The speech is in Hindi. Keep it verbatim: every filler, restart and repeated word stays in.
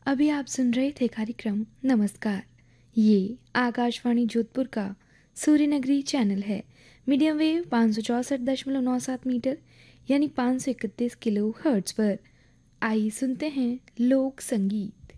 अभी आप सुन रहे थे कार्यक्रम नमस्कार। ये आकाशवाणी जोधपुर का सूर्यनगरी चैनल है। मीडियम वेव पाँच सौ चौंसठ दशमलव नौ सात मीटर यानी पाँच सौ इकतीस किलो हर्ट्ज पर। आइए सुनते हैं लोक संगीत।